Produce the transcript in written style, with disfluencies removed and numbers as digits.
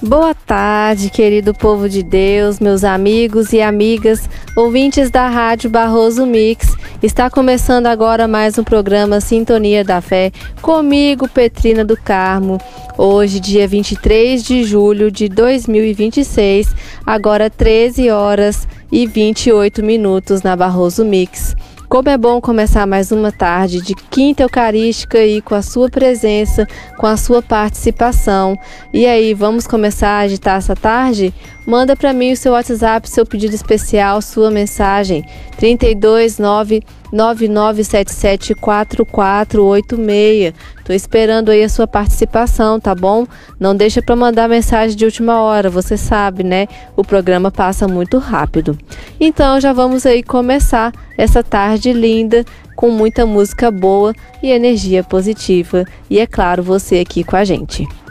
Boa tarde, querido povo de Deus, meus amigos e amigas, ouvintes da Rádio Barroso Mix. Está começando agora mais um programa Sintonia da Fé, comigo, Petrina do Carmo. Hoje, dia 23 de julho de 2026, agora 13 horas e 28 minutos na Barroso Mix. Como é bom começar mais uma tarde de Quinta Eucarística aí com a sua presença, com a sua participação. E aí, vamos começar a agitar essa tarde? Manda para mim o seu WhatsApp, seu pedido especial, sua mensagem. 32999774486. Tô esperando aí a sua participação, tá bom? Não deixa para mandar mensagem de última hora, você sabe, né? O programa passa muito rápido. Então já vamos aí começar essa tarde linda com muita música boa e energia positiva. E é claro, você aqui com a gente.